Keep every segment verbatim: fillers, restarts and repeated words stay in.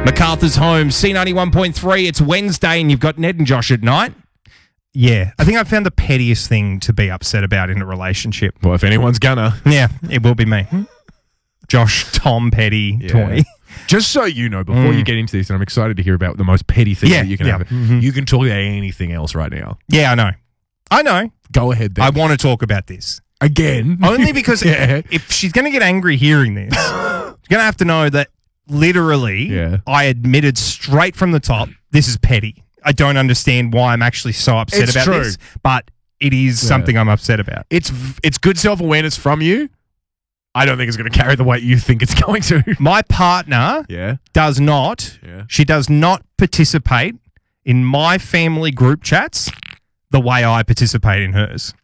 MacArthur's Home, C ninety-one point three. It's Wednesday and you've got Ned and Josh at night. Yeah, I think I found the pettiest thing to be upset about in a relationship. Well, if anyone's gonna. Yeah, it will be me. Josh Tom Petty Yeah. toy. Just so you know, before Mm. you get into this, and I'm excited to hear about the most petty thing Yeah, that you can yeah. have. Mhm. You can talk about anything else right now. Yeah, I know. I know. Go ahead then. I want to talk about this. Again. Only because Yeah. if she's going to get angry hearing this, she's going to have to know that literally Yeah. I admitted straight from the top, this is petty. I don't understand why I'm actually so upset It's about true. this, but it is Yeah. something I'm upset about. It's it's good self-awareness from you. I don't think it's going to carry the weight you think it's going to. My partner Yeah. does not, Yeah. she does not participate in my family group chats the way I participate in hers.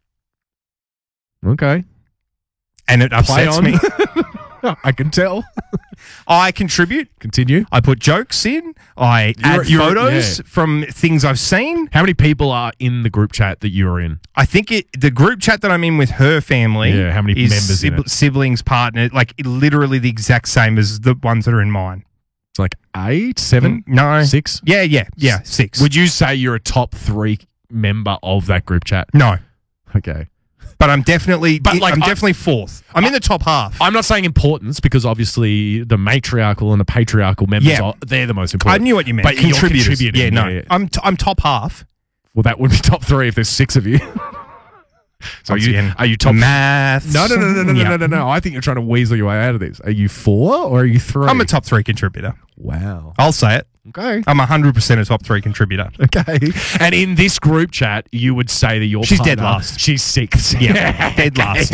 Okay. And it upsets on. me. I can tell. I contribute. Continue. I put jokes in. I You're- add you're- photos yeah. from things I've seen. How many people are in the group chat that you're in? I think it the group chat that I'm in with her family. Yeah, how many is members in sib- it? siblings, partner, like literally the exact same as the ones that are in mine. It's like eight, seven, No, six. Yeah, yeah, yeah, six. Would you say you're a top three member of that group chat? no, Okay. but I'm definitely. But, like, I'm I- definitely fourth. I'm in the top half. I'm not saying importance because obviously the matriarchal and the patriarchal members Yeah. are they're the most I important. knew what you meant. But you're Contributors. contributing, Yeah, no, yeah, yeah. I'm t- I'm top half. Well, that would be top three if there's six of you. So are Once you, again, are you top? maths? No, no, no, no, no, Yeah. no, no, no. I think you're trying to weasel your way out of this. Are you four or are you three? I'm a top three contributor. Wow. I'll say it. Okay. I'm one hundred percent a top three contributor. Okay. And in this group chat, you would say that your She's dead partner- last. She's sixth. Yeah, dead last.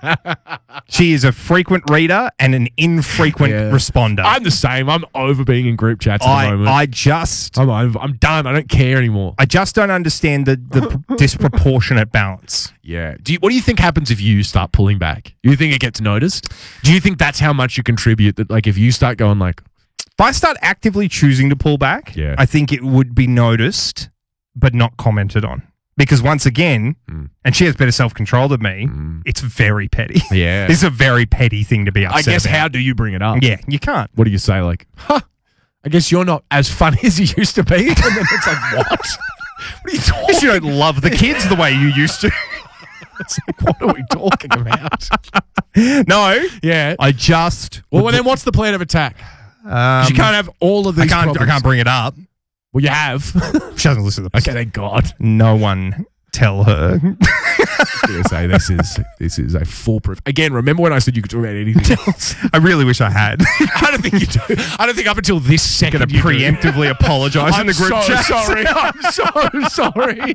She is a frequent reader and an infrequent Yeah. responder. I'm the same. I'm over being in group chats at the I, moment. I just I'm, I'm, I'm done. I don't care anymore. I just don't understand the, the p- disproportionate balance. Yeah. Do you, what do you think happens if you start pulling back? Do you think it gets noticed? Do you think that's how much you contribute? That like if you start going like, If I start actively choosing to pull back, Yeah. I think it would be noticed but not commented on. Because once again, Mm. and she has better self-control than me, Mm. it's very petty. yeah, This is a very petty thing to be I upset guess about. how do you bring it up? Yeah, you can't. What do you say? Like, huh? I guess you're not as funny as you used to be. And then it's like, what? What are you talking? You don't love the kids the way you used to. It's like, what are we talking about? No, Yeah. I just. Well, well, then what's the plan of attack? 'Cause Um, you can't have all of these I can't. problems. I can't bring it up. Well, you have. She doesn't listen to this. Okay, thank God. No one tell her. I was gonna say this is this is a foolproof. Again, remember when I said you could talk about anything else? I really wish I had. I don't think you do. I don't think up until this second Going to you do. preemptively apologise in I'm the group so chat. sorry. I'm so sorry.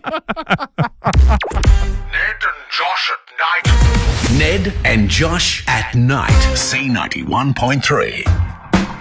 Ned and Josh at night. Ned and Josh at night. C ninety-one point three.